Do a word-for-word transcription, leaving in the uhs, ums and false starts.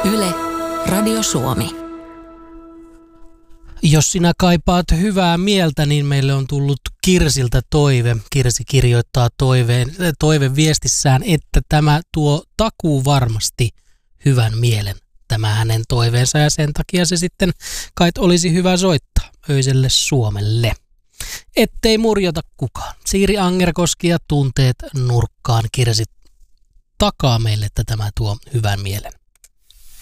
Yle, Radio Suomi. Jos sinä kaipaat hyvää mieltä, niin meille on tullut Kirsiltä toive. Kirsi kirjoittaa toiveen, toive viestissään, että tämä tuo takuu varmasti hyvän mielen, tämä hänen toiveensa, ja sen takia se sitten kait olisi hyvä soittaa öiselle Suomelle. Ettei murjota kukaan. Siiri Angerkoski ja Tunteet nurkkaan. Kirsi takaa meille, että tämä tuo hyvän mielen.